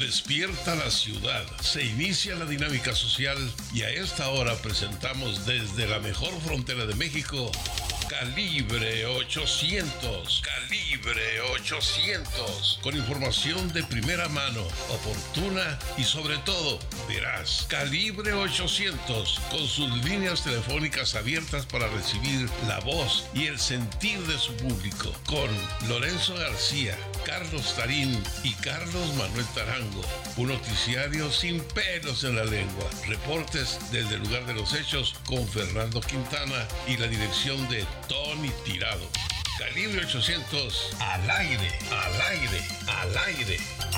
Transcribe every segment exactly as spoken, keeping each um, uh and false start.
Despierta la ciudad, se inicia la dinámica social y a esta hora presentamos desde la mejor frontera de México, Calibre ochocientos, Calibre ochocientos, con información de primera mano, oportuna y sobre todo veraz. Calibre ochocientos, con sus líneas telefónicas abiertas para recibir la voz y el sentir de su público, con Lorenzo García, Carlos Tarín y Carlos Manuel Tarango. Un noticiario sin pelos en la lengua. Reportes desde el lugar de los hechos con Fernando Quintana y la dirección de Tony Tirado. Calibre ochocientos, al aire, al aire, al aire.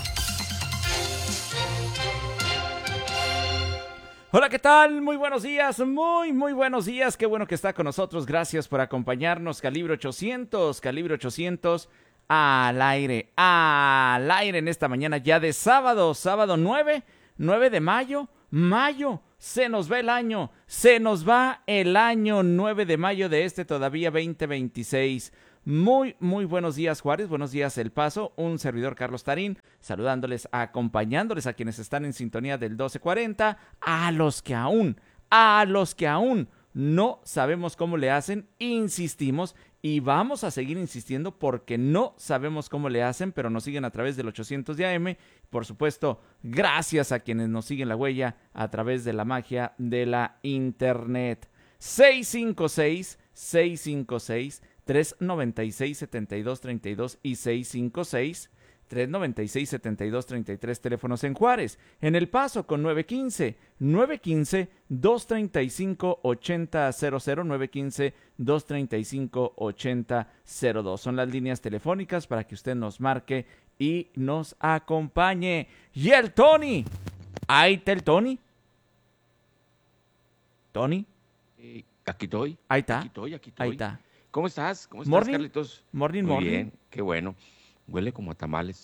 Hola, ¿qué tal? Muy buenos días, muy, muy buenos días. Qué bueno que está con nosotros. Gracias por acompañarnos. Calibre ochocientos, Calibre ochocientos, al aire, al aire en esta mañana ya de sábado, sábado nueve, nueve de mayo, mayo. Se nos va el año, se nos va el año nueve de mayo de este todavía veinte veintiséis. Muy, muy buenos días, Juárez, buenos días, El Paso, un servidor Carlos Tarín, saludándoles, acompañándoles a quienes están en sintonía del doce cuarenta, a los que aún, a los que aún no sabemos cómo le hacen, insistimos y vamos a seguir insistiendo porque no sabemos cómo le hacen, pero nos siguen a través del ochocientos de A M. Por supuesto, gracias a quienes nos siguen la huella a través de la magia de la internet. seis cinco seis, seis cinco seis, tres nueve seis, siete dos tres dos y seis cinco seis, tres nueve seis, siete dos tres tres, teléfonos en Juárez. En El Paso con nueve uno cinco, nueve uno cinco, dos tres cinco, ocho cero cero cero, nueve uno cinco, dos tres cinco, ocho cero cero dos. Son las líneas telefónicas para que usted nos marque y nos acompañe. Y el Tony, ahí está el Tony. Tony. Eh, aquí estoy. Ahí está. Aquí estoy, aquí estoy. Ahí está. ¿Cómo estás? ¿Cómo estás, Morning. Carlitos? Morning, Muy morning. bien, qué bueno. Huele como a tamales.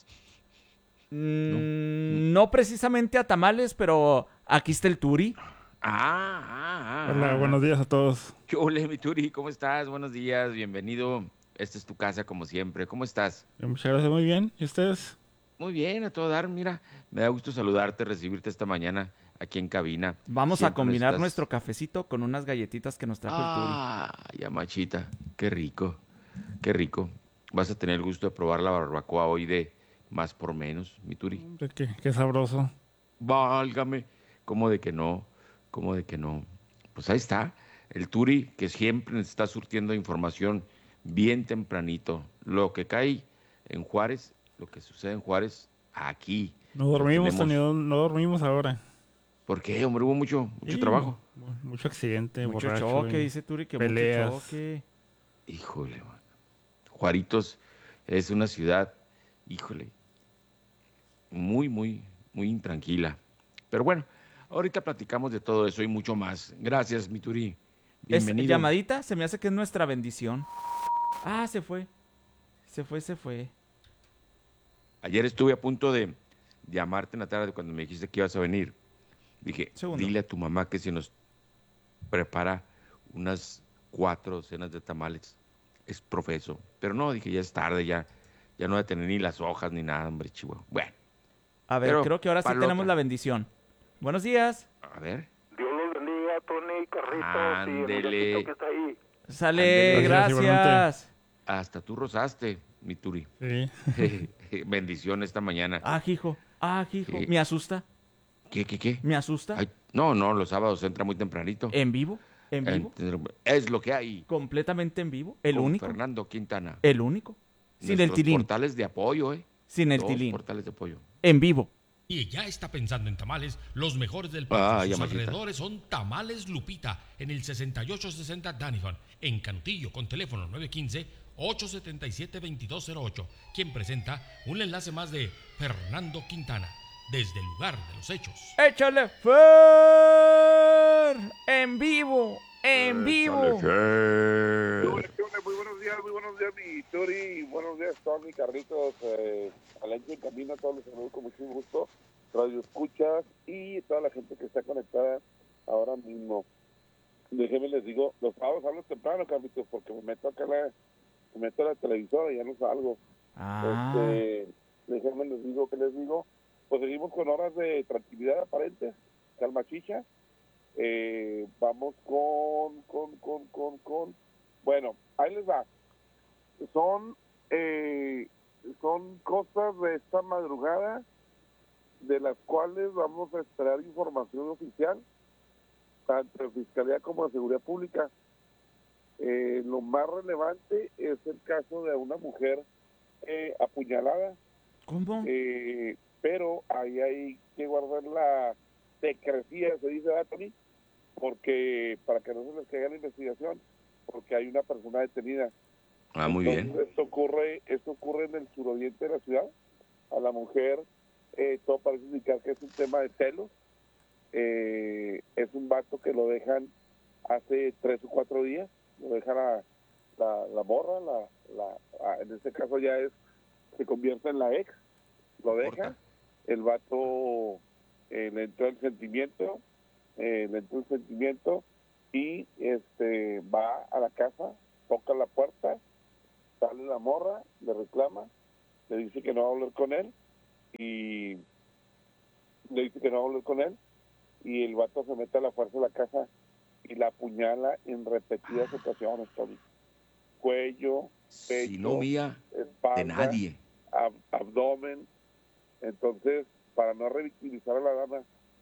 Mm, no. no precisamente a tamales, pero aquí está el Turi. Ah, ah, ah. Hola, ah. buenos días a todos. ¿Qué ole, mi Turi? ¿Cómo estás? Buenos días, bienvenido. Esta es tu casa, como siempre. ¿Cómo estás? Muchas gracias, muy bien. ¿Y ustedes? Muy bien, a todo dar. Mira, me da gusto saludarte, recibirte esta mañana aquí en cabina. Vamos Siempre a combinar estás... nuestro cafecito con unas galletitas que nos trajo ah, el Turi. Ah, ya machita. Qué rico, qué rico. Vas a tener el gusto de probar la barbacoa hoy de Más por Menos, mi Turi. Hombre, Qué, qué sabroso. Válgame. ¿Cómo de que no? ¿Cómo de que no? Pues ahí está. El Turi, que siempre nos está surtiendo información bien tempranito. Lo que cae en Juárez, lo que sucede en Juárez, aquí. No dormimos, tenemos... Tony, no, no dormimos ahora. ¿Por qué, hombre? Hubo mucho, mucho Sí, trabajo. Mucho accidente, Mucho borracho. choque, y dice Turi, que peleas. mucho choque. Híjole, man. Juaritos es una ciudad, híjole, muy, muy, muy intranquila. Pero bueno, ahorita platicamos de todo eso y mucho más. Gracias, mi Turi. Bienvenido. ¿Es llamadita? Se me hace que es nuestra bendición. Ah, se fue. Se fue, se fue. Ayer estuve a punto de llamarte en la tarde cuando me dijiste que ibas a venir. Dije, Segundo. dile a tu mamá que si nos prepara unas cuatro docenas de tamales. Es profeso. Pero no, dije, ya es tarde, ya, ya no voy a tener ni las hojas ni nada, hombre, chihuahua. Bueno. A ver, Pero creo que ahora sí palota. tenemos la bendición. Buenos días. A ver. Dios los bendiga, Tony, Carritos Ándele. y el muchachito que está ahí. Sale, Ándele. Gracias, gracias. Hasta tú rozaste, mi Turi. Sí. Bendición esta mañana. Ah, hijo. Ah, hijo. Sí. Me asusta. ¿Qué, qué, qué? Me asusta. Ay, no, no, los sábados entra muy tempranito. ¿En vivo? ¿En vivo? Ent- Es lo que hay. Completamente en vivo. El Con único. Fernando Quintana. El único. Sin el Nuestros tilín. portales de apoyo, ¿eh? Sin el Dos tilín. portales de apoyo. En vivo. Y ya está pensando en tamales, los mejores del Ah, país. ya, Sus machita. alrededores son Tamales Lupita, en el sesenta y ocho sesenta Danifon, en Canutillo, con teléfono nueve uno cinco, ocho siete siete, dos dos cero ocho, quien presenta un enlace más de Fernando Quintana, desde el lugar de los hechos. ¡Échale Fer! En vivo. En vivo. ¿Qué onda, qué onda? Muy buenos días, muy buenos días, mi Turi. Buenos días, Tony, Carritos. Eh, al ancho en camino, a todos los amigos con mucho gusto. Radio Escuchas y toda la gente que está conectada ahora mismo. Déjenme les digo, los sábados hablo temprano, Carlitos, porque me meto acá la, me meto a la televisora y ya no salgo. Ah. Este, déjenme les digo, ¿qué les digo? pues seguimos con horas de tranquilidad aparentes, calma chicha. Eh, vamos con, con, con, con, con, bueno, ahí les va. Son, eh, son cosas de esta madrugada de las cuales vamos a esperar información oficial, tanto de Fiscalía como de Seguridad Pública. Eh, lo más relevante es el caso de una mujer eh, apuñalada. ¿Cómo? Eh, pero ahí hay que guardar la secrecía, se dice, ¿verdad, Tony? Porque para que no se les caiga la investigación, porque hay una persona detenida. Ah, muy Entonces, bien. Esto ocurre, esto ocurre en el suroriente de la ciudad. A la mujer, eh, todo parece indicar que es un tema de celos. Eh, es un vato que lo dejan hace tres o cuatro días, lo deja la, la, la morra, la, la, en este caso ya es, se convierte en la ex, lo deja, el vato eh, le entró el sentimiento, eh, le entró el sentimiento y este va a la casa, toca la puerta, sale la morra, le reclama, le dice que no va a hablar con él y le dice que no va a hablar con él y el vato se mete a la fuerza a la casa y la apuñala en repetidas ocasiones, Tony. Cuello, pecho, Si no mía, espalda, de nadie. ab- abdomen. Entonces, para no revictimizar a la dama,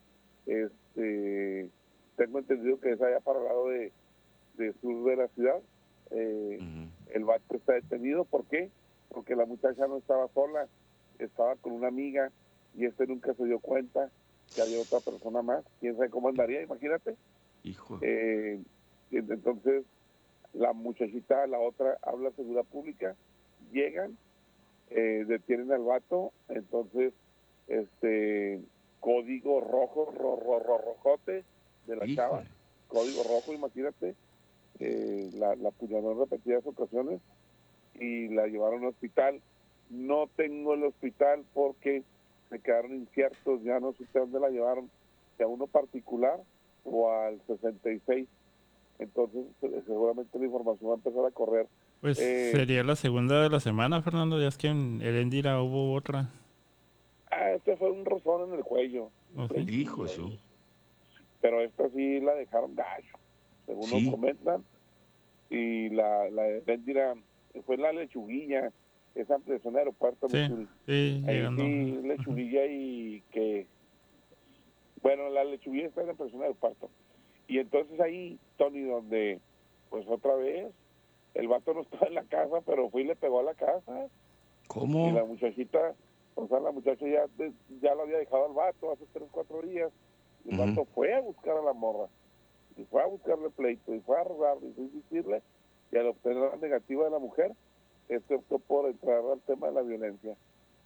este, tengo entendido que es allá para el lado de, de sur de la ciudad. Eh, Ujú. el vato está detenido. ¿Por qué? Porque la muchacha no estaba sola, estaba con una amiga y este nunca se dio cuenta que había otra persona más. ¿Quién sabe cómo andaría? Imagínate. Hijo. Eh, entonces, la muchachita, la otra, habla seguridad pública, llegan, eh, detienen al vato, entonces, este, código rojo, ro, ro, ro- rojote de la chava, Híjole. código rojo, imagínate, eh, la, la apuñaló en repetidas ocasiones y la llevaron al hospital. No tengo el hospital porque se quedaron inciertos, ya no sé dónde la llevaron, si a uno particular o al sesenta y seis. Entonces, se- seguramente la información va a empezar a correr. Pues Eh, sería la segunda de la semana, Fernando. Ya es que en Heréndira hubo otra. ah, este fue un rozón en el cuello. ¿Oh, sí? Hijo de su. Pero esta sí la dejaron gacho, según Sí. nos comentan. Y la, la de Béndira fue en la Lechuguilla, esa presión de aeropuerto, Sí, Missouri. sí, Ahí llegando. sí, Ujú. Lechuguilla y que... Bueno, la Lechuguilla está en la presión de aeropuerto. Y entonces ahí, Tony, donde, pues otra vez, el vato no estaba en la casa, pero fue y le pegó a la casa. Y ¿Cómo? la muchachita, o sea, la muchacha ya, ya lo había dejado al vato hace tres, cuatro días. Y el Ujú. vato fue a buscar a la morra. Y fue a buscarle pleito, y fue a rogarle, y fue a insistirle. Y al obtener la negativa de la mujer, este optó por entrar al tema de la violencia.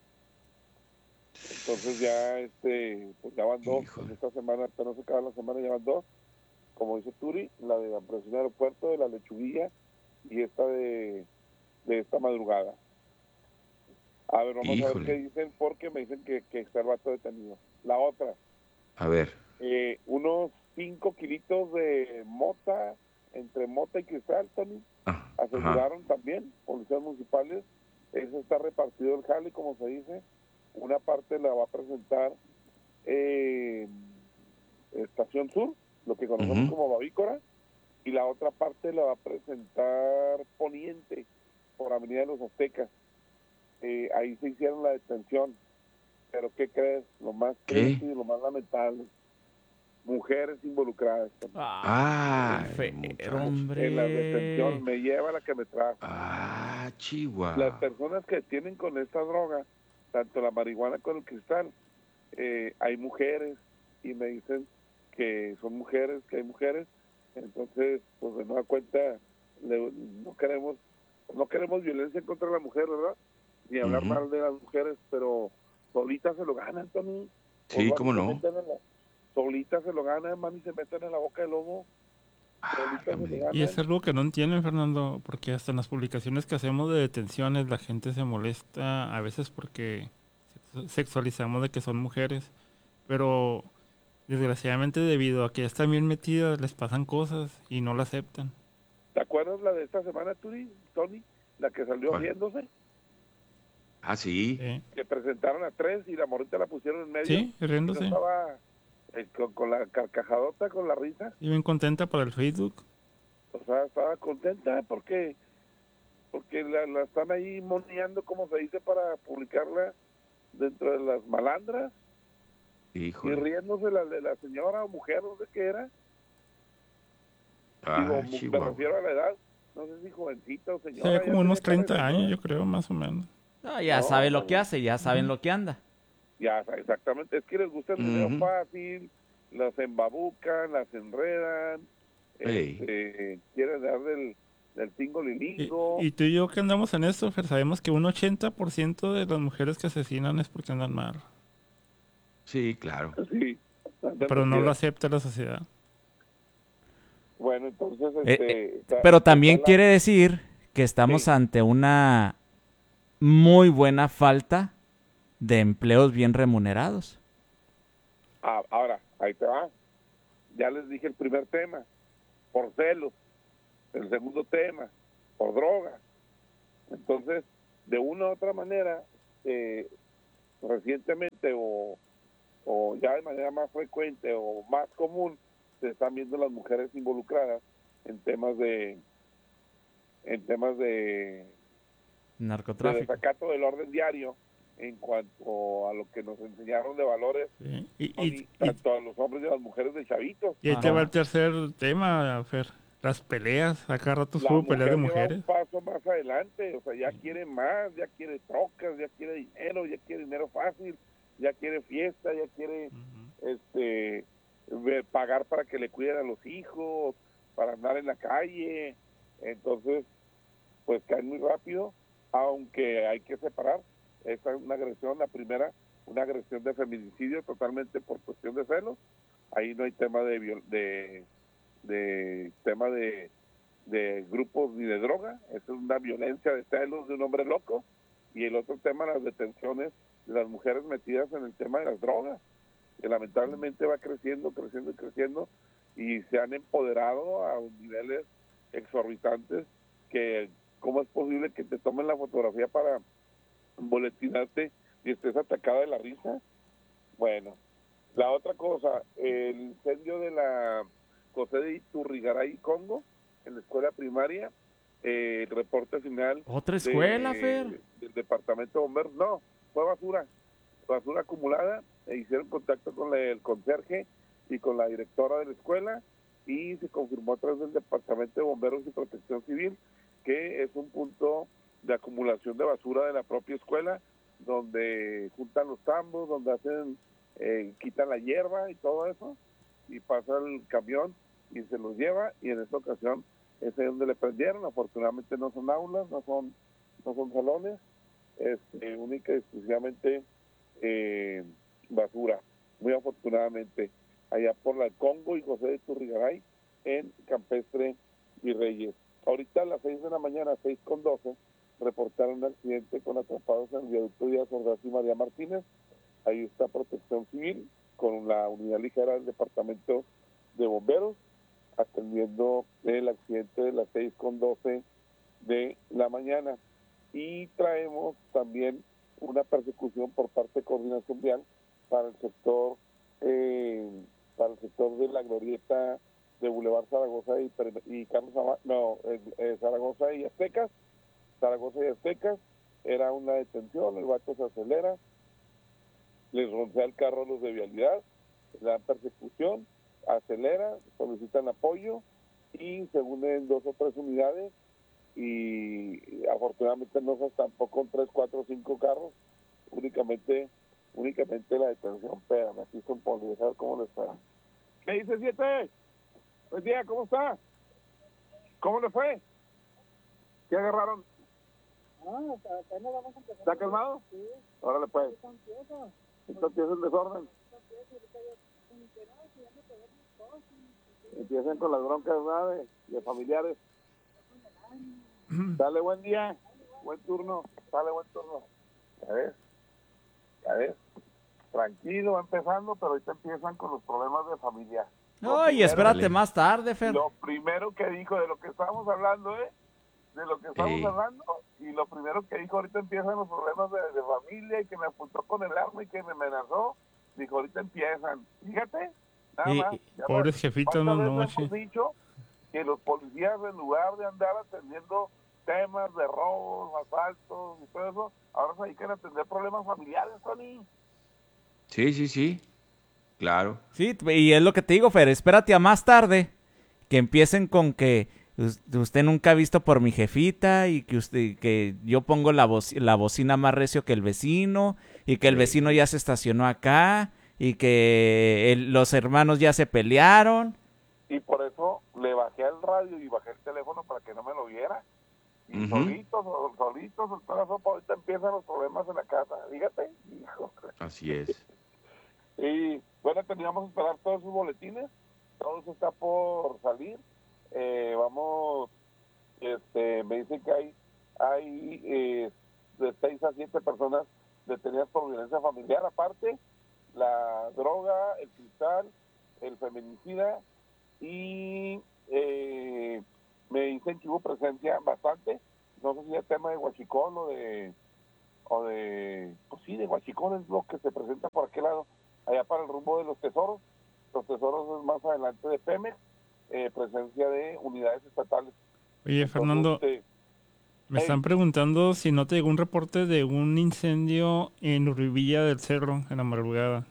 Entonces ya, este, pues ya van dos. Híjole. En esta semana, apenas se acaba la semana, ya van dos. Como dice Turi, la de la presión de aeropuerto, de la Lechuguilla, y esta de, de esta madrugada. A ver, vamos a ver Híjole. qué dicen, porque me dicen que, que está el vato detenido. La otra, A ver. eh, unos cinco kilitos de mota, entre mota y cristal, Tony, Ah, ajá. aseguraron también, policías municipales. Eso está repartido el jale, como se dice. Una parte la va a presentar eh, Estación Sur, lo que conocemos Ujú. como Bavícora, y la otra parte la va a presentar Poniente, por Avenida de los Aztecas. Eh, ahí se hicieron la detención, pero ¿qué crees? Lo más ¿Qué? triste y lo más lamentable, mujeres involucradas también. Ah, Ay, qué muchacho. feo, hombre. En la detención, me lleva la que me trajo. Ah, Las Chihuahua. personas que tienen con esta droga, tanto la marihuana como el cristal, eh, hay mujeres y me dicen que son mujeres, que hay mujeres. Entonces, pues de nueva cuenta, le- no queremos no queremos violencia contra la mujer, ¿verdad? Ni hablar Ujú. mal de las mujeres, pero solitas se lo ganan, Tony. Sí, Pues van y cómo se no. meten en la- solitas se lo ganan, van y se meten en la boca del lobo. Solitas se lo Válgame. ganan. Y es algo que no entienden, Fernando, porque hasta en las publicaciones que hacemos de detenciones la gente se molesta a veces porque sexu- sexualizamos de que son mujeres, pero desgraciadamente debido a que ya están bien metidas les pasan cosas y no la aceptan. ¿Te acuerdas la de esta semana, Tony? Tony? La que salió ¿Cuál? riéndose. Ah, sí. Sí, Que presentaron a tres y la morrita la pusieron en medio. sí, Y no riéndose. estaba eh, con, con la carcajadota, con la risa. Y bien contenta por el Facebook. O sea, estaba contenta porque porque la, la están ahí moneando, como se dice, para publicarla dentro de las malandras. Y Híjole. riéndose la, de la señora o mujer, no sé qué era. Ah, Digo, me Chihuahua. refiero a la edad. No sé si jovencita o Se señora. ve ya como unos tenía cara de treinta años, señora. yo creo, más o menos. No, ya No, sabe lo no, que no. hace, ya saben lo que anda. Ya, exactamente. Es que les gusta el dinero Ujú. fácil, las embabucan, las enredan, Ey. este, quieren dar del, del tingo Y, lilingo. y tú y yo que andamos en esto, Fer, sabemos que un ochenta por ciento de las mujeres que asesinan es porque andan mal. Sí, claro. Sí. Pero no lo acepta la sociedad. Bueno, entonces, Eh, este... eh, está- pero también está la- quiere decir que estamos Sí. ante una muy buena falta de empleos bien remunerados. Ah, ahora, ahí te va. Ya les dije el primer tema, por celos. El segundo tema, por droga. Entonces, de una u otra manera, eh, recientemente o, o ya de manera más frecuente o más común, se están viendo las mujeres involucradas en temas de en temas de, de Narcotráfico. desacato del orden diario en cuanto a lo que nos enseñaron de valores, Sí. Y, ¿no? y, Y y, tanto a los hombres y a las mujeres de chavitos. y ahí te Ajá. va el tercer tema, Fer. Las peleas. Acá rato La hubo peleas de mujer lleva mujeres. un paso más adelante, o sea, ya quiere más, ya quiere trocas, ya quiere dinero, ya quiere dinero fácil, ya quiere fiesta, ya quiere Ujú. este ve- pagar para que le cuiden a los hijos, para andar en la calle. Entonces, pues caen muy rápido, aunque hay que separar. Esta es una agresión, la primera, una agresión de feminicidio totalmente por cuestión de celos. Ahí no hay tema de viol- de, de tema de, de grupos ni de droga, es una violencia de celos de un hombre loco. Y el otro tema, las detenciones de las mujeres metidas en el tema de las drogas, que lamentablemente va creciendo, creciendo y creciendo, y se han empoderado a niveles exorbitantes, que cómo es posible que te tomen la fotografía para boletinarte y estés atacada de la risa. Bueno, la otra cosa, el incendio de la José de Iturrigaray, Congo, en la escuela primaria, eh, el reporte final ¿Otra escuela, de- Fer? del departamento de bomberos, no, fue basura, basura acumulada, e hicieron contacto con la- el conserje y con la directora de la escuela, y se confirmó a través del departamento de bomberos y protección civil que es un punto de acumulación de basura de la propia escuela, donde juntan los tambos, donde hacen, eh, quitan la hierba y todo eso, y pasa el camión y se los lleva, y en esta ocasión es ahí donde le prendieron. Afortunadamente no son aulas, no son no son salones, es eh, única y exclusivamente eh, basura, muy afortunadamente, allá por la Congo y José de Turrigaray, en Campestre y Reyes. Ahorita a las seis de la mañana, seis con doce, reportaron un accidente con atrapados en el viaducto Díaz Ordaz y María Martínez. Ahí está Protección Civil con la unidad ligera del departamento de bomberos, atendiendo el accidente de las seis con doce de la mañana. Y traemos también una persecución por parte de Coordinación Vial para el sector eh, para el sector de la glorieta de Boulevard Zaragoza y, y Carlos Ama- no, eh, eh, Zaragoza y Aztecas, Zaragoza y Aztecas. Era una detención, el vato se acelera, les roncea el carro a los de vialidad, le dan persecución, acelera, solicitan apoyo y se unen dos o tres unidades, y afortunadamente no se estampó con tres, cuatro, cinco carros, únicamente únicamente la detención. Espérame, aquí son polis, a ver cómo les fue. ¿Qué dice siete? Buen día, ¿cómo está? ¿Cómo le fue? ¿Qué agarraron? No, apenas vamos a empezar. ¿Está calmado? Sí, Órale pues, está ansioso. empieza el desorden, Está ansioso, ahorita yo, como que no, si ya me pegó mi esposo, y- empiezan con las broncas, ¿verdad? de, de familiares. Dale, buen día, buen turno, dale, buen turno. Ya ves, ya ves, tranquilo, va empezando, pero ahorita empiezan con los problemas de familia. Lo No, y primero- espérate más tarde, Fer. Lo primero que dijo de lo que estábamos hablando, ¿eh? de lo que estamos Ey. hablando, y lo primero que dijo, ahorita empiezan los problemas de, de familia, y que me apuntó con el arma y que me amenazó, dijo, ahorita empiezan. Fíjate, nada Y- más. y- Ya Pobres ves, jefitos, ¿cuántas no veces noche. hemos dicho que los policías, en lugar de andar atendiendo temas de robos, asaltos y todo eso, ahora se dedican a atender problemas familiares, Tony? Sí, sí, sí, claro. Sí, y es lo que te digo, Fer, espérate a más tarde que empiecen con que us- usted nunca ha visto por mi jefita y que usted que yo pongo la, boci- la bocina más recio que el vecino y que el Sí. vecino ya se estacionó acá y que el- los hermanos ya se pelearon. Y por eso le bajé al radio y bajé el teléfono para que no me lo viera. Y Ujú. solitos, sol- solitos, soltó la sopa, ahorita empiezan los problemas en la casa. Fíjate, hijo. Así es. Y bueno, teníamos que esperar todos sus boletines. Todo eso está por salir. Eh, vamos, este, me dicen que hay, hay eh, de seis a siete personas detenidas por violencia familiar. Aparte, la droga, el cristal, el feminicida y eh, me dicen que hubo presencia bastante. No sé si es tema de huachicol o de, o de, pues sí, de huachicol es lo que se presenta por aquel lado, allá para el rumbo de los tesoros. Los tesoros es más adelante de Pemex, eh, presencia de unidades estatales. Oye, Entonces, Fernando, eh, me hey. están preguntando si no te llegó un reporte de un incendio en Urribilla del Cerro en la madrugada.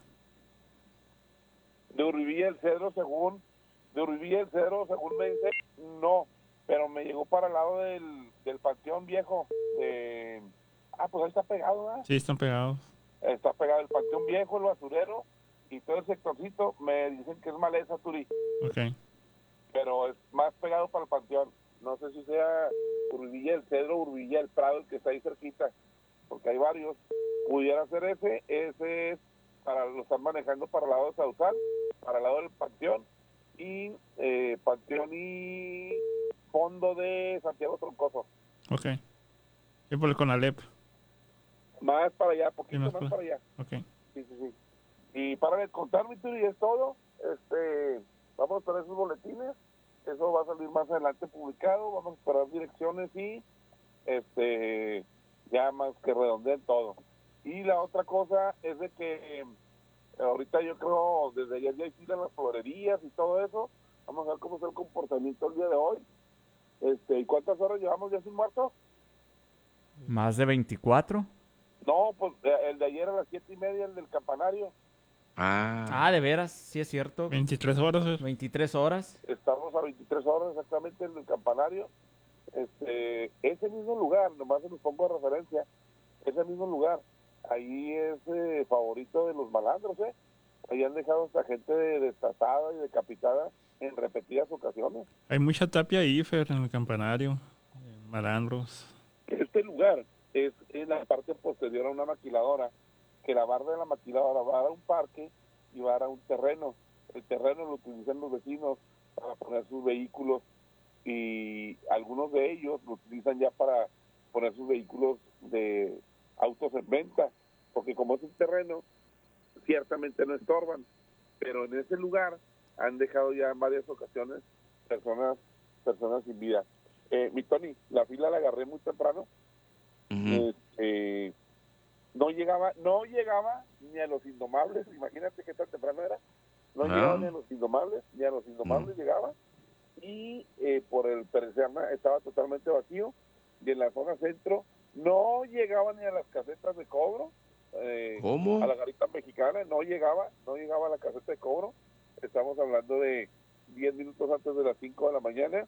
de Urribilla del Cedro, según de Urribilla del Cedro, según me dice, no, pero me llegó para el lado del, del Panteón Viejo. De, ah, pues ahí está pegado, ¿verdad? Sí, están pegados. Está pegado el Panteón Viejo, el basurero y todo el sectorcito. Me dicen que es maleza, Turi, Ok. pero es más pegado para el Panteón. No sé si sea Urribilla del Cedro o Urribilla del Prado, el que está ahí cerquita, porque hay varios. Pudiera ser ese, ese es para, lo están manejando para el lado de Sausal, para el lado del Panteón, y eh, Panteón y fondo de Santiago Troncoso. Ok. Y por el Conalep. Más para allá, poquito más más para- para allá. Ok. Sí, sí, sí. Y para de contar, mi Turi, es todo. Este, vamos a esperar esos boletines. Eso va a salir más adelante publicado. Vamos a esperar direcciones y este ya más que redondeen todo. Y la otra cosa es de que eh, ahorita yo creo desde ayer ya hay fila en las florerías y todo eso. Vamos a ver cómo es el comportamiento el día de hoy. Este, ¿y cuántas horas llevamos ya sin muertos? Más de veinticuatro. No, pues eh, el de ayer a las siete y media, el del campanario. Ah, Ah, de veras, sí es cierto. veintitrés horas. eh. veintitrés horas. Estamos a veintitrés horas exactamente en el campanario. Este, ese mismo lugar, nomás se los pongo de referencia, ese mismo lugar, ahí es eh, favorito de los malandros, ¿eh? Ahí han dejado a esta gente de- destazada y decapitada en repetidas ocasiones. Hay mucha tapia ahí, Fer, en el campanario. eh, Malandros. Este lugar es en la parte posterior a una maquiladora, que la barra de la maquiladora va a un parque y va a un terreno. El terreno lo utilizan los vecinos para poner sus vehículos y algunos de ellos lo utilizan ya para poner sus vehículos de autos en venta, porque como es un terreno, ciertamente no estorban, pero en ese lugar han dejado ya en varias ocasiones personas personas sin vida. Eh, mi Tony, la fila la agarré muy temprano. ujú. Este, no llegaba no llegaba ni a los Indomables, imagínate qué tan temprano era, no Ah. llegaba ni a los Indomables, ni a los Indomables llegaba, y eh, por el Perezama estaba totalmente vacío, y en la zona centro no llegaba ni a las casetas de cobro, eh, ¿Cómo? a la garita mexicana, no llegaba, no llegaba a la caseta de cobro, estamos hablando de diez minutos antes de las cinco de la mañana,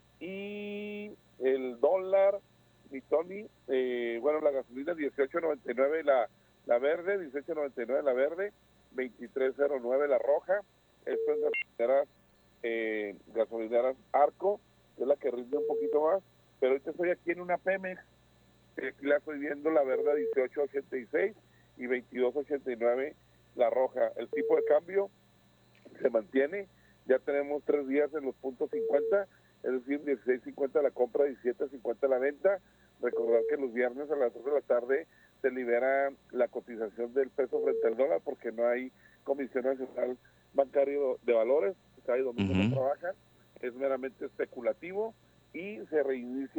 y el dólar, mi Tony, eh, bueno, la gasolina dieciocho noventa y nueve la, la verde, dieciocho noventa y nueve la verde, veintitrés cero nueve la roja, esto es gasolineras, eh, gasolineras Arco, que es la que rinde un poquito más, pero ahorita estoy aquí en una Pemex, que aquí la estoy viendo la verde a dieciocho ochenta y seis y veintidós ochenta y nueve la roja. El tipo de cambio se mantiene, ya tenemos tres días en los puntos cincuenta, es decir, dieciséis cincuenta la compra, diecisiete cincuenta la venta. Recordar que los viernes a las dos de la tarde se libera la cotización del peso frente al dólar porque no hay Comisión Nacional Bancario de Valores, sábado y domingo Ujú. no trabajan, es meramente especulativo y se reinicia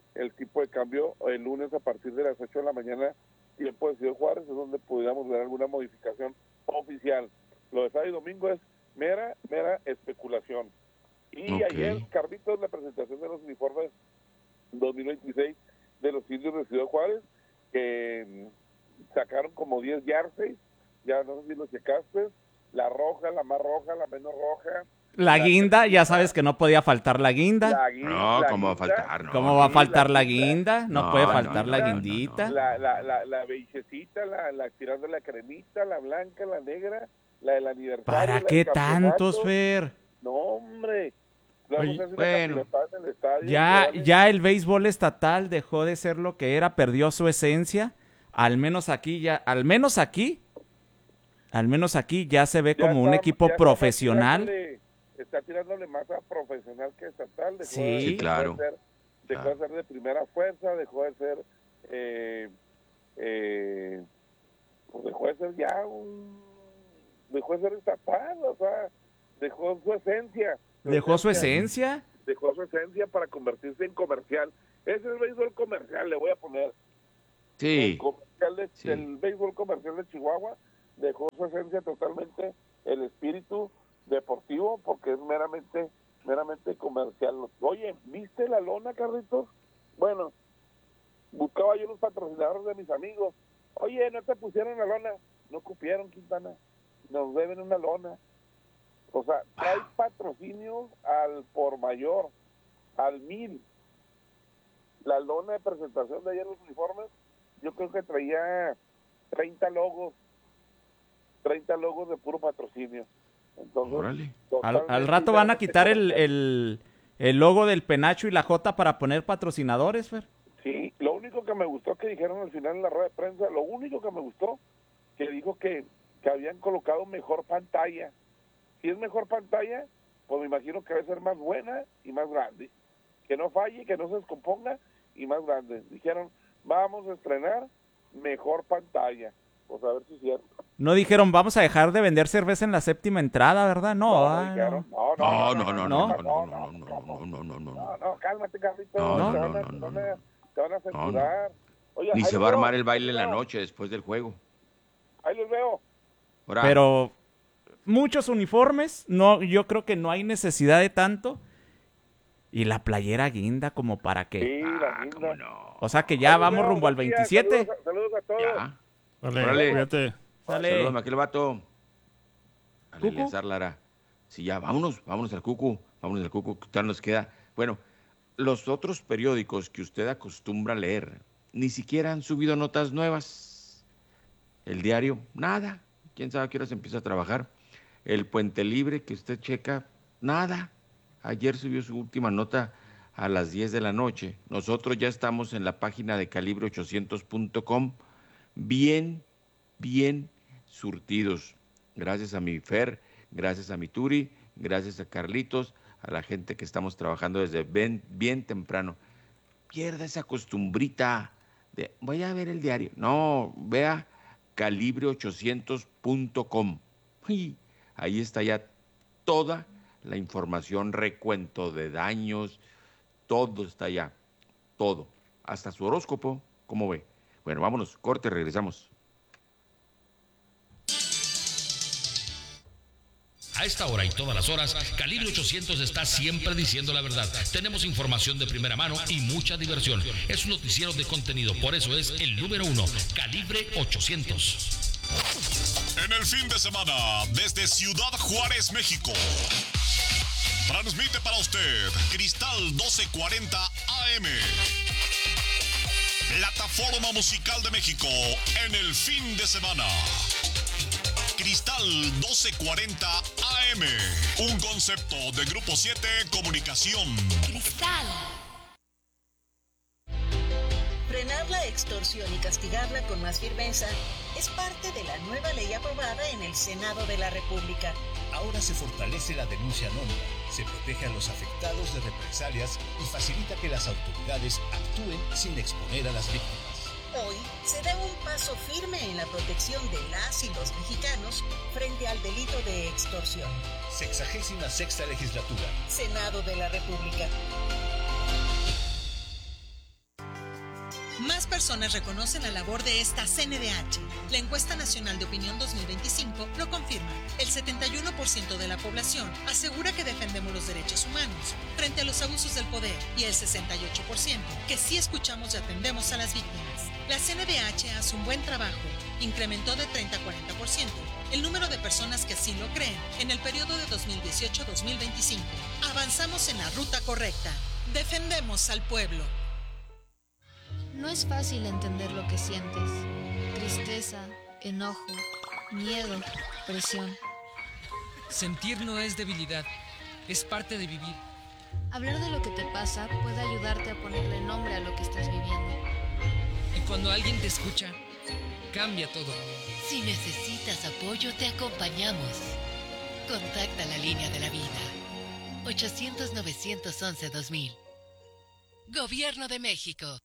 el tipo de cambio el lunes a partir de las ocho de la mañana, tiempo de Ciudad Juárez, es donde pudiéramos ver alguna modificación oficial. Lo de sábado y domingo es mera, mera especulación. Y Ok. ayer, Carlitos, la presentación de los uniformes dos mil veintiséis de los indios de Ciudad Juárez, que mm, sacaron como diez jerseys, ya no sé si lo checaste, la roja, la más roja, la menos roja. La La guinda, ya guinda. sabes que no podía faltar la guinda. La gui- No, la ¿cómo va a guinda, faltar? No, ¿Cómo va a sí, faltar la la guinda. guinda? No, No, puede no, faltar no, la no, no, guindita. no. La, la, la, la beigecita, la, la tirando la cremita, la blanca, la negra, la del aniversario. ¿Para la del qué campeonato. tantos, Fer? No, hombre. Vamos Oye, a hacer una bueno. capirotada en el estadio, Ya, órale. ya el béisbol estatal dejó de ser lo que era, perdió su esencia. Al menos aquí ya, al menos aquí, al menos aquí ya se ve Ya como un está- equipo ya está profesional. tirándole- Está tirándole más a profesional que estatal. Dejó Sí. de- Sí, claro. Dejó de ser, dejó Claro. de ser de primera fuerza, dejó de ser... Eh, eh, pues dejó de ser ya un... Dejó de ser estatal, o sea, dejó su esencia. Dejó su esencia. Dejó su esencia para convertirse en comercial. Ese es el béisbol comercial, le voy a poner. El Sí, comercial de- sí. del béisbol comercial de Chihuahua dejó su esencia totalmente, el espíritu deportivo, porque es meramente meramente comercial. Oye, ¿viste la lona, Carlitos? Bueno, buscaba yo los patrocinadores de mis amigos. Oye, ¿no te pusieron la lona? No cupieron, Quintana. Nos deben una lona. O sea, hay patrocinios al por mayor, al mil. La lona de presentación de ayer, los uniformes, yo creo que traía treinta logos, treinta logos de puro patrocinio. Entonces, órale. Al, totalmente al rato van a diferente quitar el, comercial. el, el logo del penacho y la J para poner patrocinadores, Fer. Sí, lo único que me gustó que dijeron al final en la rueda de prensa, lo único que me gustó, que dijo que, que habían colocado mejor pantalla. Si es mejor pantalla, pues me imagino que debe ser más buena y más grande. Que no falle, que no se descomponga y más grande. Dijeron, vamos a estrenar mejor pantalla. Pues a ver si es cierto. No dijeron, vamos a dejar de vender cerveza en la séptima entrada, ¿verdad? No, No, ah, dijeron, no. no, No, no, no, no, no, no, no, no, no, no, no, no, no, no. No, no, cálmate, Carlitos. No, te, no, van a, no, te, no, van no, a, no. te van a censurar. Oye, Ni ahí se los va a veo, armar el baile en la ahí los veo, noche después del juego. Ahí los veo. Ahora, Pero muchos uniformes, no, yo creo que no hay necesidad de tanto. Y la playera guinda como para qué. Sí, la ah, linda. cómo no. O sea que ya Ahí los vamos veo, rumbo al buen día, veintisiete. Saludos, a- saludos a todos. Ya. Órale, Órale. cuídate. Sale. Salúdame a aquel vato. Al ¿Cucu? Eleazar Lara. Sí, ya, vámonos, vámonos al Cucu. Vámonos al Cucu, que ya nos queda. Bueno, los otros periódicos que usted acostumbra leer, ni siquiera han subido notas nuevas. El diario, nada. ¿Quién sabe a qué hora se empieza a trabajar? El Puente Libre, que usted checa, nada. Ayer subió su última nota a las diez de la noche. Nosotros ya estamos en la página de calibre ochocientos punto com, bien, bien surtidos. Gracias a mi Fer, gracias a mi Turi, gracias a Carlitos, a la gente que estamos trabajando desde bien, bien temprano. Pierda esa costumbrita de voy a ver el diario. No, vea calibre ochocientos punto com. Y ahí está ya toda la información, recuento de daños, todo está allá, todo, hasta su horóscopo, ¿cómo ve? Bueno, vámonos, corte, regresamos. A esta hora y todas las horas, Calibre ochocientos está siempre diciendo la verdad. Tenemos información de primera mano y mucha diversión. Es un noticiero de contenido, por eso es el número uno, Calibre ochocientos. En el fin de semana, desde Ciudad Juárez, México, transmite para usted Cristal doce cuarenta A M, plataforma musical de México en el fin de semana. Cristal doce cuarenta A M, un concepto de Grupo siete Comunicación. Cristal. Frenar la extorsión y castigarla con más firmeza es parte de la nueva ley aprobada en el Senado de la República. Ahora se fortalece la denuncia anónima, se protege a los afectados de represalias y facilita que las autoridades actúen sin exponer a las víctimas. Hoy se da un paso firme en la protección de las y los mexicanos frente al delito de extorsión. Sexagésima sexta legislatura. Senado de la República. personas reconocen la labor de esta C N D H. La encuesta nacional de opinión dos mil veinticinco lo confirma. El setenta y uno por ciento de la población asegura que defendemos los derechos humanos frente a los abusos del poder y el sesenta y ocho por ciento que sí escuchamos y atendemos a las víctimas. La C N D H hace un buen trabajo. Incrementó de treinta a cuarenta por ciento el número de personas que así lo creen en el periodo de dos mil dieciocho a dos mil veinticinco. Avanzamos en la ruta correcta. Defendemos al pueblo. No es fácil entender lo que sientes. Tristeza, enojo, miedo, presión. Sentir no es debilidad, es parte de vivir. Hablar de lo que te pasa puede ayudarte a ponerle nombre a lo que estás viviendo. Y cuando alguien te escucha, cambia todo. Si necesitas apoyo, te acompañamos. Contacta la línea de la vida. ochocientos, novecientos once, dos mil. Gobierno de México.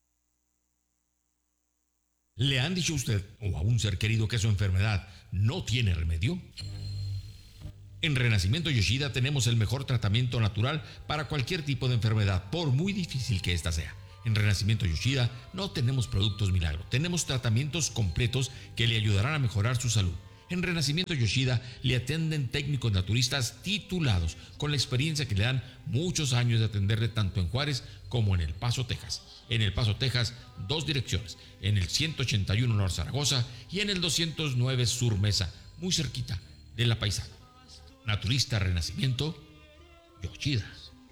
¿Le han dicho a usted o a un ser querido que su enfermedad no tiene remedio? En Renacimiento Yoshida tenemos el mejor tratamiento natural para cualquier tipo de enfermedad, por muy difícil que ésta sea. En Renacimiento Yoshida no tenemos productos milagro, tenemos tratamientos completos que le ayudarán a mejorar su salud. En Renacimiento Yoshida le atienden técnicos naturistas titulados con la experiencia que le dan muchos años de atenderle tanto en Juárez como en El Paso, Texas. En El Paso, Texas, dos direcciones, en el ciento ochenta y uno Norte Zaragoza y en el doscientos nueve Sur Mesa, muy cerquita de La Paisana. Naturista Renacimiento Yoshida.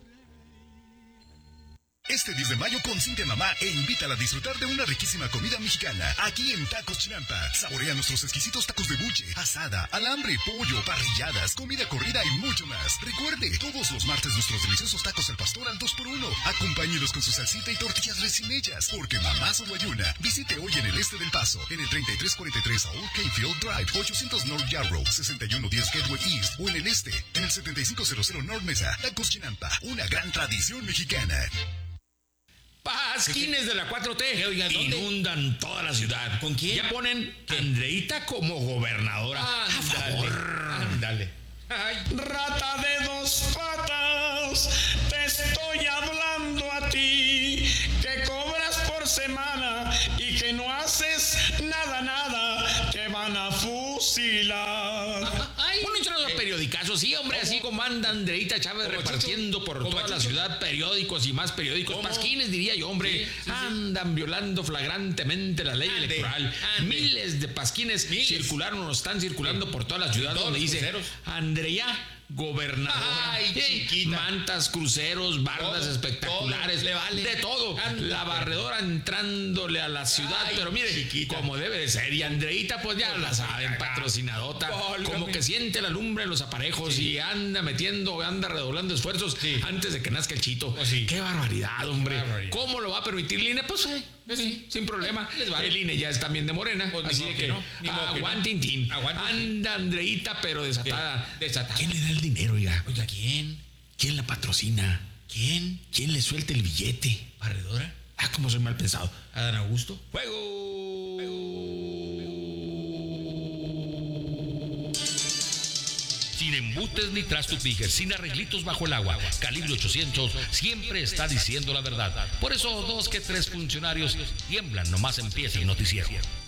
Este diez de mayo consiente a mamá e invítala a disfrutar de una riquísima comida mexicana aquí en Tacos Chinampa. Saborea nuestros exquisitos tacos de buche, asada, alambre, pollo, parrilladas, comida corrida y mucho más. Recuerde, todos los martes nuestros deliciosos tacos al pastor al dos por uno. Acompáñelos con su salsita y tortillas recién hechas, porque mamá solo hay una. Visite hoy en el este del Paso, en el treinta y tres cuarenta y tres Old Capefield Drive, ochocientos North Yarrow, sesenta y uno diez Gateway East, o en el este, en el setenta y cinco cero cero North Mesa. Tacos Chinampa, una gran tradición mexicana. Pasquines de la cuatro T, oiga, inundan toda la ciudad. ¿Con quién? Ya ponen ¿Qué? Andreita como gobernadora. Ándale, a favor. Ándale. Ay. Rata de dos patas, te estoy hablando a ti, que cobras por semana y que no haces nada, nada, te van a fusilar. Ay, bueno, los periodicazos, sí, hombre, ¿Cómo? Así como anda Andreita Chávez repartiendo Chicho? Por toda Chicho? La ciudad periódicos y más periódicos. ¿Cómo? Pasquines, diría yo, hombre. Sí, sí, sí. Andan violando flagrantemente la ley ande, electoral. Ande. Miles de pasquines Miles. circularon o están circulando sí. por toda la ciudad donde dice cruceros. Andrea gobernadora. Ay, chiquita. Mantas, cruceros, bardas todo, espectaculares, todo, le vale. De todo. Anda, la barredora entrándole a la ciudad, ay, pero mire, chiquita. Como debe de ser. Y Andreita, pues ya la saben, patrocinadota. Válgame. Como que siente la lumbre en los aparejos sí. y anda metiendo, anda redoblando esfuerzos sí. antes de que nazca el chito. Oh, sí. Qué barbaridad, hombre. Qué barbaridad. ¿Cómo lo va a permitir el I N E? Pues eh, sí, sin problema. Vale. El I N E ya es también de Morena. Pues así de que no. Aguantintín. No. Anda Andreita, pero desatada. Desatada. ¿Quién le da el dinero, oiga? Oiga, ¿quién? ¿Quién la patrocina? ¿Quién? ¿Quién le suelta el billete? ¿Barredora? Ah, como soy mal pensado. ¿Adán Augusto? ¡Fuego! Sin embutes ni trastupijes, sin arreglitos bajo el agua. Calibre ochocientos siempre está diciendo la verdad. Por eso dos que tres funcionarios tiemblan nomás empieza el noticiero.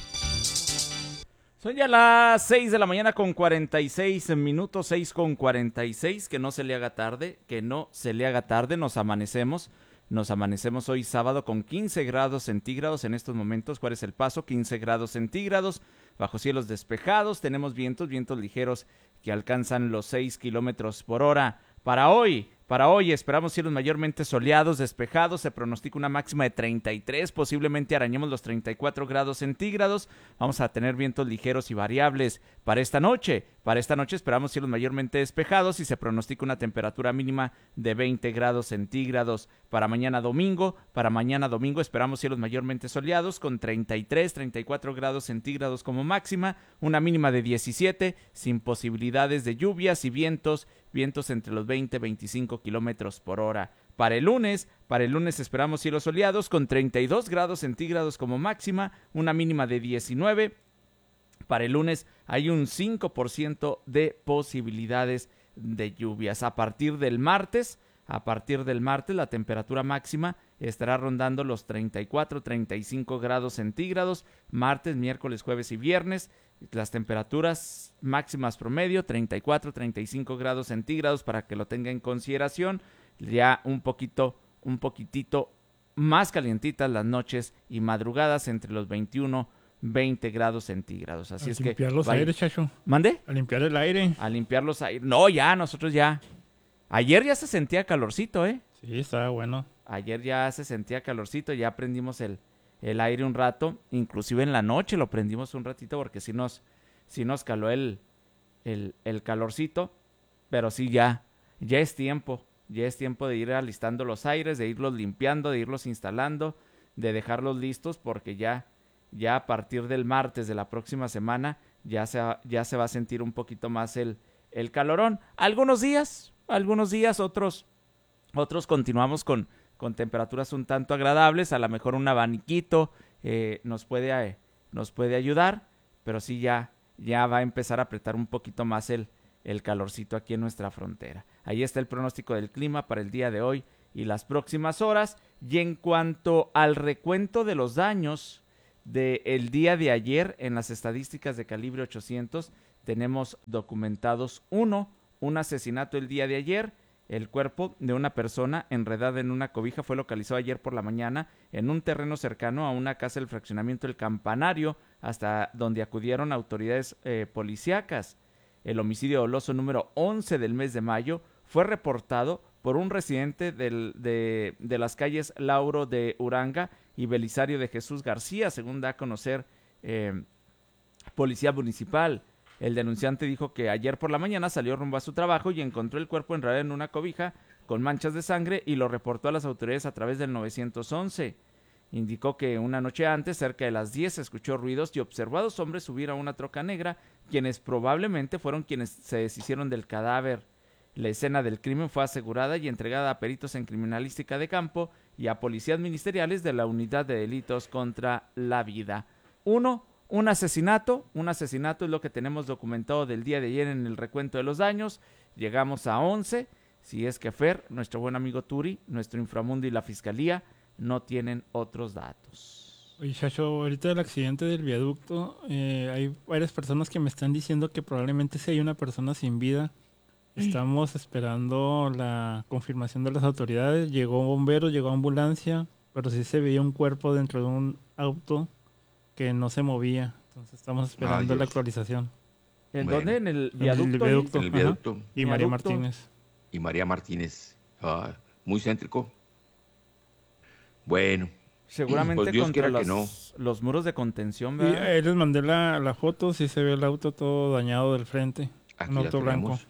Son ya las seis de la mañana con cuarenta y seis minutos, seis con cuarenta y seis, que no se le haga tarde, que no se le haga tarde, nos amanecemos, nos amanecemos hoy sábado con quince grados centígrados en estos momentos. ¿Cuál es el paso? quince grados centígrados, bajo cielos despejados, tenemos vientos, vientos ligeros que alcanzan los seis kilómetros por hora. Para hoy, para hoy esperamos cielos mayormente soleados, despejados, se pronostica una máxima de treinta y tres, posiblemente arañemos los treinta y cuatro grados centígrados, vamos a tener vientos ligeros y variables para esta noche. Para esta noche esperamos cielos mayormente despejados y se pronostica una temperatura mínima de veinte grados centígrados. Para mañana domingo, para mañana domingo esperamos cielos mayormente soleados con treinta y tres, treinta y cuatro grados centígrados como máxima, una mínima de diecisiete, sin posibilidades de lluvias y vientos, vientos entre los veinte y veinticinco kilómetros por hora. Para el lunes, para el lunes esperamos cielos soleados con treinta y dos grados centígrados como máxima, una mínima de diecinueve. Para el lunes hay un cinco por ciento de posibilidades de lluvias. A partir del martes, a partir del martes la temperatura máxima estará rondando los treinta y cuatro, treinta y cinco grados centígrados, martes, miércoles, jueves y viernes. Las temperaturas máximas promedio, treinta y cuatro, treinta y cinco grados centígrados, para que lo tenga en consideración. Ya un poquito, un poquitito más calientitas las noches y madrugadas, entre los veintiuno, veinte grados centígrados. Así a es que... limpiar los vaya. aires, Chacho. ¿Mande? A limpiar el aire. A limpiar los aires. No, ya, nosotros ya. Ayer ya se sentía calorcito, ¿eh? Sí, estaba bueno. Ayer ya se sentía calorcito, ya prendimos el, el aire un rato. Inclusive en la noche lo prendimos un ratito porque sí nos, sí nos caló el, el, el calorcito. Pero sí, ya, ya es tiempo. Ya es tiempo de ir alistando los aires, de irlos limpiando, de irlos instalando, de dejarlos listos, porque ya, ya a partir del martes de la próxima semana ya se, ya se va a sentir un poquito más el, el calorón. Algunos días, algunos días, otros, otros continuamos con, con temperaturas un tanto agradables. A lo mejor un abaniquito eh, nos puede, eh, nos puede ayudar, pero sí ya, ya va a empezar a apretar un poquito más el, el calorcito aquí en nuestra frontera. Ahí está el pronóstico del clima para el día de hoy y las próximas horas. Y en cuanto al recuento de los daños del día de ayer, en las estadísticas de Calibre ochocientos, tenemos documentados uno, un asesinato el día de ayer. El cuerpo de una persona enredada en una cobija fue localizado ayer por la mañana en un terreno cercano a una casa del fraccionamiento El Campanario, hasta donde acudieron autoridades eh, policíacas. El homicidio doloso número once del mes de mayo fue reportado por un residente del, de, de las calles Lauro de Uranga y Belisario de Jesús García, según da a conocer eh, Policía Municipal. El denunciante dijo que ayer por la mañana salió rumbo a su trabajo y encontró el cuerpo enredado en una cobija con manchas de sangre y lo reportó a las autoridades a través del nueve once. Indicó que una noche antes, cerca de las diez, escuchó ruidos y observó a dos hombres subir a una troca negra, quienes probablemente fueron quienes se deshicieron del cadáver. La escena del crimen fue asegurada y entregada a peritos en criminalística de campo y a policías ministeriales de la Unidad de Delitos contra la Vida. Uno, un asesinato. Un asesinato es lo que tenemos documentado del día de ayer en el recuento de los daños. Llegamos a once. Si es que Fer, nuestro buen amigo Turi, nuestro inframundo y la fiscalía no tienen otros datos. Oye, Chacho, ahorita del accidente del viaducto, eh, hay varias personas que me están diciendo que probablemente sí hay una persona sin vida. Estamos esperando la confirmación de las autoridades. Llegó bomberos, llegó ambulancia, pero sí se veía un cuerpo dentro de un auto que no se movía. Entonces estamos esperando Ay, la actualización. ¿En Bueno. dónde? ¿En el En viaducto? el viaducto. En el ajá. viaducto. Y María Viaducto. Martínez. Y María Martínez. Ah, muy céntrico. Bueno. Seguramente Pues Dios contra quiera que los, los muros de contención, Y ¿verdad? ahí les mandé la, la foto, sí se ve el auto todo dañado del frente. Aquí un la auto blanco. tenemos.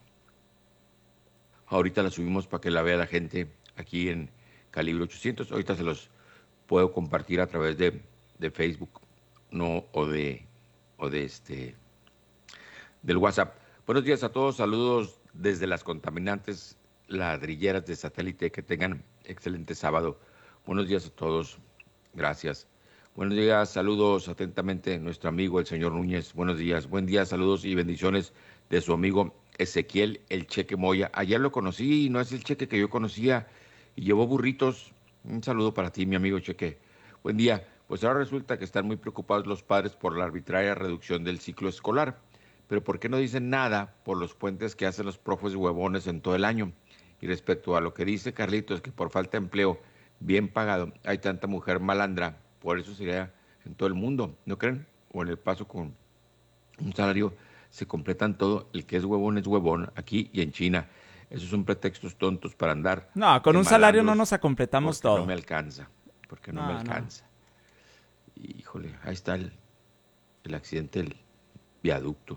Ahorita la subimos para que la vea la gente aquí en Calibre ochocientos. Ahorita se los puedo compartir a través de, de Facebook, no, o de, o de este, del WhatsApp. Buenos días a todos, saludos desde las contaminantes ladrilleras de satélite. Que tengan excelente sábado. Buenos días a todos, gracias. Buenos días, saludos atentamente nuestro amigo el señor Núñez. Buenos días, buen día, saludos y bendiciones de su amigo Ezequiel el Cheque Moya. Ayer lo conocí y no es el Cheque que yo conocía y llevó burritos. Un saludo para ti, mi amigo Cheque. Buen día. Pues ahora resulta que están muy preocupados los padres por la arbitraria reducción del ciclo escolar. Pero ¿por qué no dicen nada por los puentes que hacen los profes huevones en todo el año? Y respecto a lo que dice Carlitos, que por falta de empleo bien pagado hay tanta mujer malandra, por eso sería en todo el mundo, ¿no creen? O en El Paso con un salario se completan todo, el que es huevón es huevón, aquí y en China. Esos son pretextos tontos para andar. No, con de un salario no malandros, nos completamos porque todo. no me alcanza, porque no, No, me no. alcanza. Híjole, ahí está el, el accidente del viaducto.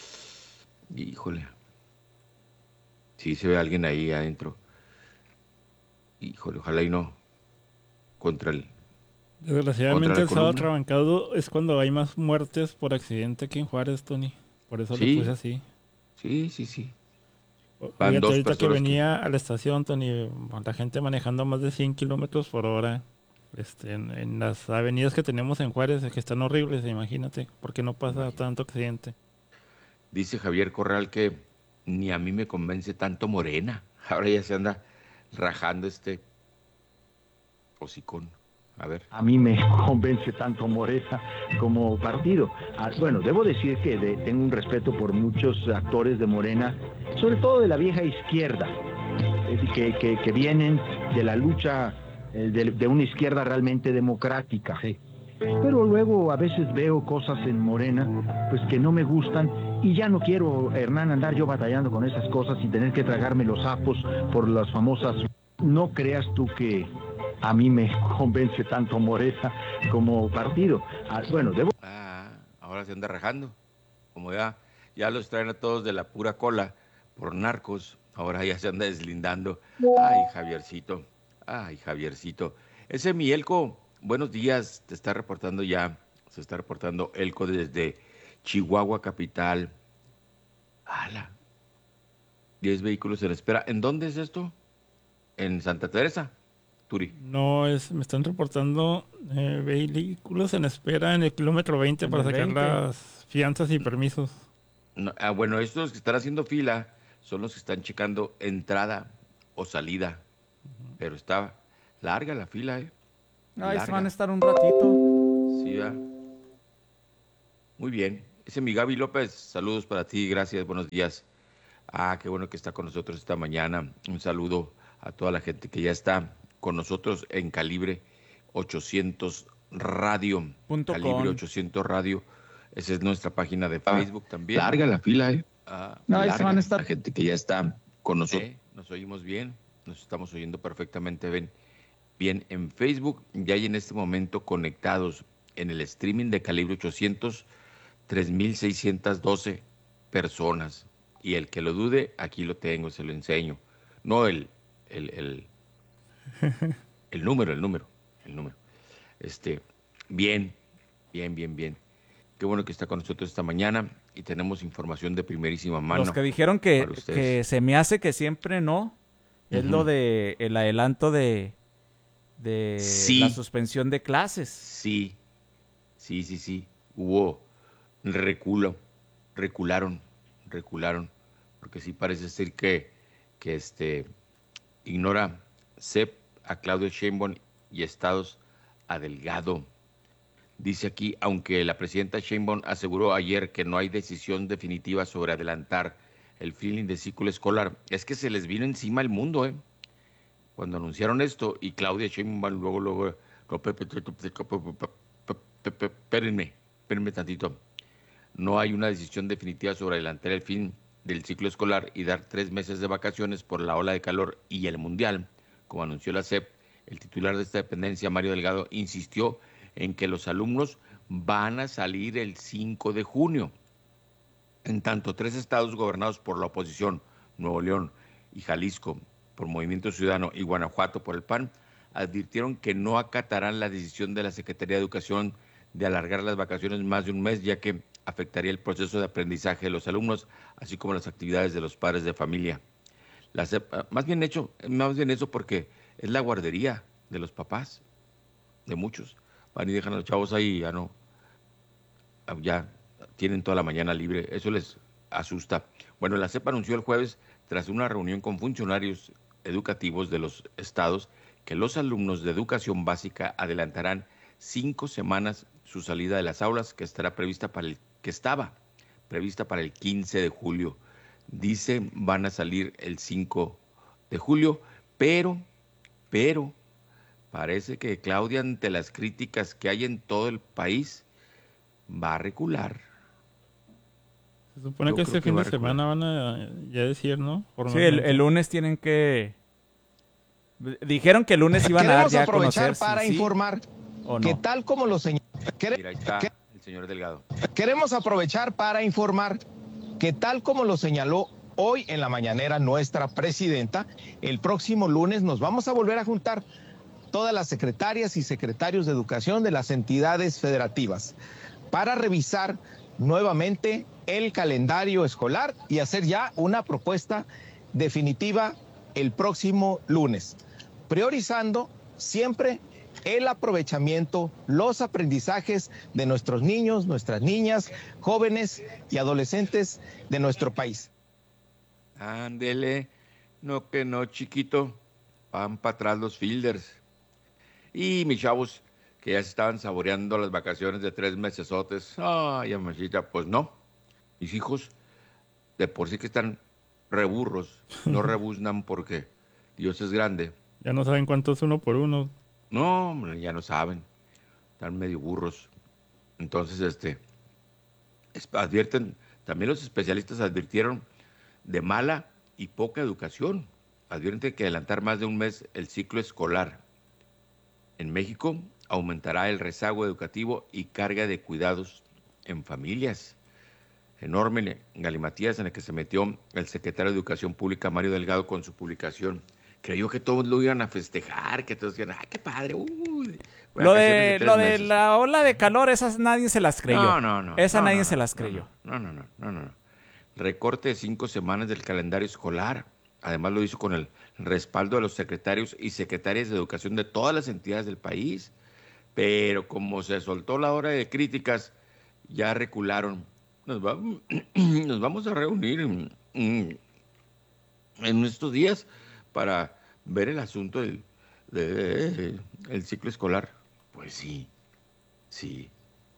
Híjole. Sí se ve alguien ahí adentro. Híjole, ojalá y no. Contra el... Desgraciadamente Contra la el sábado columna. trabancado es cuando hay más muertes por accidente aquí en Juárez, Tony. Por eso Sí. le puse así. Sí, sí, sí. O- Van Fíjate, dos ahorita que personas que- venía a la estación, Tony, la gente manejando a más de cien kilómetros por hora. Este, en, en las avenidas que tenemos en Juárez, que están horribles, imagínate, porque no pasa tanto accidente. Dice Javier Corral que ni a mí me convence tanto Morena. Ahora ya se anda rajando este hocicón. A ver. A mí me convence tanto Morena como partido. Ah, bueno, debo decir que de, tengo un respeto por muchos actores de Morena, sobre todo de la vieja izquierda, eh, que, que, que vienen de la lucha eh, de, de una izquierda realmente democrática. Sí. Pero luego a veces veo cosas en Morena pues que no me gustan y ya no quiero, Hernán, andar yo batallando con esas cosas y tener que tragarme los sapos por las famosas. No creas tú que a mí me convence tanto Morena como partido. Ah, bueno, debo... Ah, ahora se anda rajando. Como ya, ya los traen a todos de la pura cola por narcos, ahora ya se anda deslindando. Ay, Javiercito, ay, Javiercito. Ese mi Elco, buenos días, te está reportando ya, se está reportando Elco desde Chihuahua capital. ¡Hala! diez vehículos en espera. ¿En dónde es esto? ¿En Santa Teresa? Turi. No, es, me están reportando eh, vehículos en espera en el kilómetro veinte para sacar veinte. Las fianzas y permisos. No, ah, bueno, estos que están haciendo fila son los que están checando entrada o salida. Uh-huh. Pero está larga la fila, ¿eh? Ahí se van a estar un ratito. Sí, ¿verdad? Muy bien. Ese es mi Gaby López. Saludos para ti, gracias, buenos días. Ah, qué bueno que está con nosotros esta mañana. Un saludo a toda la gente que ya está con nosotros en Calibre ochocientos Radio. Punto Calibre com. ochocientos Radio. Esa es nuestra página de Facebook ah, también. Larga la fila, ¿eh? Ah, no, larga. Ahí van a estar la gente que ya está con nosotros. ¿Eh? Nos oímos bien, nos estamos oyendo perfectamente bien, bien en Facebook. Ya hay en este momento conectados en el streaming de Calibre ochocientos, tres mil seiscientas doce personas. Y el que lo dude, aquí lo tengo, se lo enseño. No el... el, el El número, el número, el número. Este, bien, bien, bien, bien. Qué bueno que está con nosotros esta mañana y tenemos información de primerísima mano. Los que dijeron que, que se me hace que siempre no, es uh-huh. lo de el adelanto de, de sí. la suspensión de clases. Sí, sí, sí, sí. Hubo reculo, recularon, recularon, porque sí parece ser que, que este, ignora C E P a Claudia Sheinbaum y estados a Delgado. Dice aquí, aunque la presidenta Sheinbaum aseguró ayer que no hay decisión definitiva sobre adelantar el fin de ciclo escolar, es que se les vino encima el mundo, ¿eh? Cuando anunciaron esto y Claudia Sheinbaum luego, luego, espérenme, espérenme tantito. No hay una decisión definitiva sobre adelantar el fin del ciclo escolar y dar tres meses de vacaciones por la ola de calor y el mundial. Como anunció la C E P, el titular de esta dependencia, Mario Delgado, insistió en que los alumnos van a salir el cinco de junio. En tanto, tres estados gobernados por la oposición, Nuevo León y Jalisco por Movimiento Ciudadano y Guanajuato por el P A N, advirtieron que no acatarán la decisión de la Secretaría de Educación de alargar las vacaciones más de un mes, ya que afectaría el proceso de aprendizaje de los alumnos, así como las actividades de los padres de familia. La C E P, más bien hecho, más bien eso porque es la guardería de los papás, de muchos. Van y dejan a los chavos ahí, ya no, ya tienen toda la mañana libre, eso les asusta. Bueno, la C E P anunció el jueves, tras una reunión con funcionarios educativos de los estados, que los alumnos de educación básica adelantarán cinco semanas su salida de las aulas, que estará prevista para el, que estaba prevista para el quince de julio. Dice, van a salir el cinco de julio, pero, pero, parece que Claudia, ante las críticas que hay en todo el país, va a recular. Se supone Yo que este fin de semana van a ya decir, ¿no? Sí, el, el lunes tienen que... Dijeron que el lunes iban a dar ya a conocer. Queremos aprovechar para ¿sí? informar ¿O que no? tal como lo señaló... Mira, ahí está el señor Delgado. Queremos aprovechar para informar que tal como lo señaló hoy en la mañanera nuestra presidenta, el próximo lunes nos vamos a volver a juntar todas las secretarias y secretarios de educación de las entidades federativas para revisar nuevamente el calendario escolar y hacer ya una propuesta definitiva el próximo lunes, priorizando siempre el aprovechamiento, los aprendizajes de nuestros niños, nuestras niñas, jóvenes y adolescentes de nuestro país. Ándele, no que no, chiquito, van para atrás los fielders. Y mis chavos que ya se estaban saboreando las vacaciones de tres mesesotes. Ay, amachita, pues no. Mis hijos, de por sí que están reburros, no rebuznan porque Dios es grande. Ya no saben cuánto es uno por uno. No, hombre, ya no saben. Están medio burros. Entonces, este, es- advierten, también los especialistas advirtieron de mala y poca educación. Advierten que adelantar más de un mes el ciclo escolar en México aumentará el rezago educativo y carga de cuidados en familias. Enorme galimatías en el que se metió el secretario de Educación Pública, Mario Delgado, con su publicación. Creyó que todos lo iban a festejar, que todos decían, ¡ay, qué padre! Uy, Lo vacaciones de, tres lo de meses". la ola de calor, esas nadie se las creyó. No, no, no. Esa no, nadie no, se no, las no, creyó. No, no, no, no, no, no. Recorte de cinco semanas del calendario escolar. Además lo hizo con el respaldo de los secretarios y secretarias de educación de todas las entidades del país. Pero como se soltó la hora de críticas, ya recularon. Nos, va- nos vamos a reunir en, en- en estos días para ver el asunto del de- el ciclo escolar. Pues sí, sí.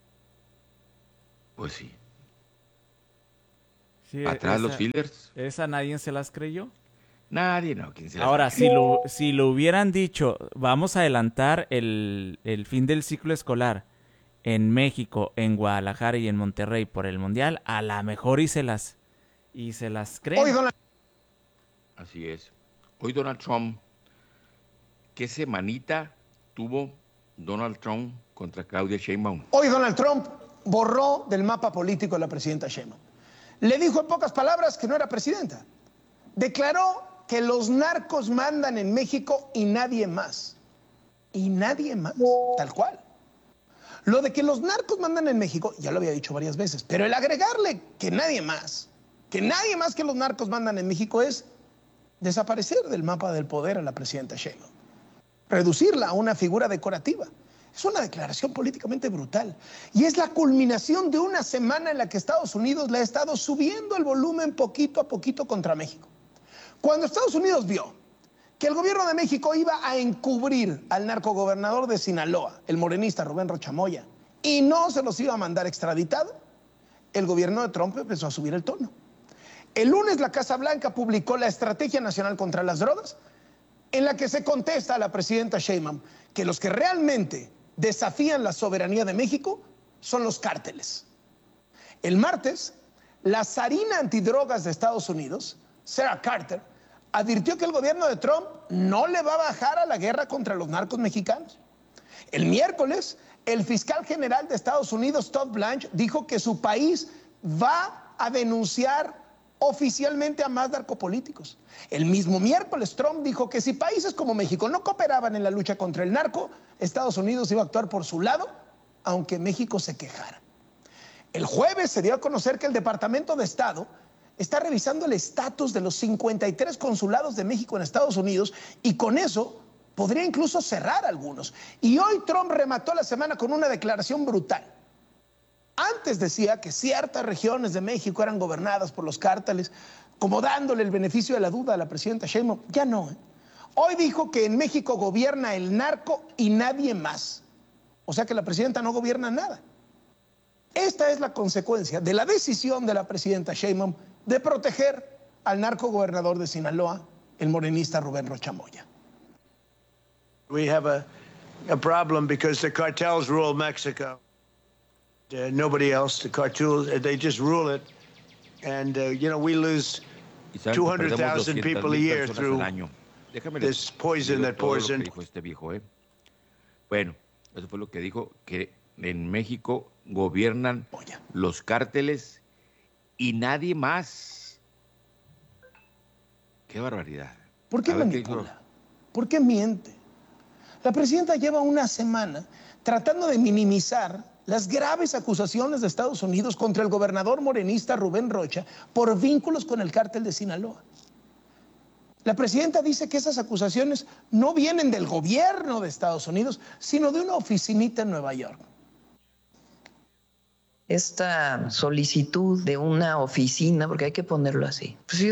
Pues sí. Sí, Atrás esa- los fielders. Esa nadie se las creyó. Nadie, no. ¿Quién se las Ahora, cree? si lo, si lo hubieran dicho, vamos a adelantar el, el fin del ciclo escolar en México, en Guadalajara y en Monterrey por el Mundial, a lo mejor y se las, y se las creen. Así es. Hoy Donald Trump, ¿qué semanita tuvo Donald Trump contra Claudia Sheinbaum? Hoy Donald Trump borró del mapa político a la presidenta Sheinbaum. Le dijo en pocas palabras que no era presidenta. Declaró que los narcos mandan en México y nadie más. Y nadie más, tal cual. Lo de que los narcos mandan en México, ya lo había dicho varias veces, pero el agregarle que nadie más, que nadie más que los narcos mandan en México es desaparecer del mapa del poder a la presidenta Sheinbaum. Reducirla a una figura decorativa. Es una declaración políticamente brutal y es la culminación de una semana en la que Estados Unidos le ha estado subiendo el volumen poquito a poquito contra México. Cuando Estados Unidos vio que el gobierno de México iba a encubrir al narcogobernador de Sinaloa, el morenista Rubén Rocha Moya, y no se los iba a mandar extraditado, el gobierno de Trump empezó a subir el tono. El lunes la Casa Blanca publicó la Estrategia Nacional contra las Drogas, en la que se contesta a la presidenta Sheinbaum que los que realmente desafían la soberanía de México son los cárteles. El martes, la zarina antidrogas de Estados Unidos, Sarah Carter, advirtió que el gobierno de Trump no le va a bajar a la guerra contra los narcos mexicanos. El miércoles, el fiscal general de Estados Unidos, Todd Blanche, dijo que su país va a denunciar oficialmente a más narcopolíticos. El mismo miércoles, Trump dijo que si países como México no cooperaban en la lucha contra el narco, Estados Unidos iba a actuar por su lado, aunque México se quejara. El jueves se dio a conocer que el Departamento de Estado está revisando el estatus de los cincuenta y tres consulados de México en Estados Unidos y con eso podría incluso cerrar algunos. Y hoy Trump remató la semana con una declaración brutal. Antes decía que ciertas regiones de México eran gobernadas por los cárteles, como dándole el beneficio de la duda a la presidenta Sheinbaum. Ya no. ¿eh? Hoy dijo que en México gobierna el narco y nadie más. O sea que la presidenta no gobierna nada. Esta es la consecuencia de la decisión de la presidenta Sheinbaum de proteger al narco gobernador de Sinaloa, el morenista Rubén Rocha Moya. We have a, a problem because the cartels rule Mexico. Uh, nobody else. The cartels, uh, they just rule it. And, uh, you know, we lose Y saben two que hundred perdemos thousand doscientas people a mil year personas through al año. Déjame this les poison digo that todo pours lo que in. dijo este viejo, ¿eh? Bueno, eso fue lo que dijo, que en México gobiernan los cárteles y nadie más. Qué barbaridad. ¿Por qué A ver qué dijo. manipula? ¿Por qué miente? La presidenta lleva una semana tratando de minimizar las graves acusaciones de Estados Unidos contra el gobernador morenista Rubén Rocha por vínculos con el cártel de Sinaloa. La presidenta dice que esas acusaciones no vienen del gobierno de Estados Unidos, sino de una oficinita en Nueva York. Esta solicitud de una oficina, porque hay que ponerlo así, pues sí,